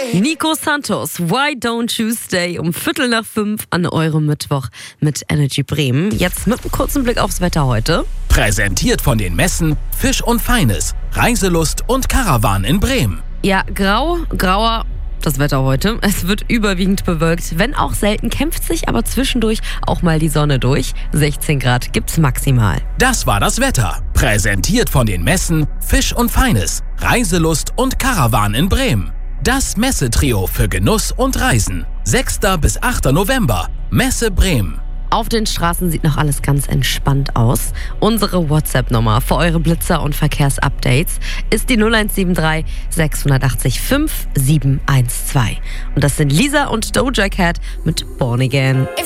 Nico Santos, Why Don't You Stay? Um 4:45 an eurem Mittwoch mit Energy Bremen. Jetzt mit einem kurzen Blick aufs Wetter heute. Präsentiert von den Messen Fisch und Feines, Reiselust und Karawan in Bremen. Ja, grauer das Wetter heute. Es wird überwiegend bewölkt, wenn auch selten, kämpft sich aber zwischendurch auch mal die Sonne durch. 16 Grad gibt's maximal. Das war das Wetter. Präsentiert von den Messen Fisch und Feines, Reiselust und Karawan in Bremen. Das Messetrio für Genuss und Reisen. 6. bis 8. November. Messe Bremen. Auf den Straßen sieht noch alles ganz entspannt aus. Unsere WhatsApp-Nummer für eure Blitzer- und Verkehrsupdates ist die 0173 680 5712. Und das sind Lisa und Doja Cat mit Born Again.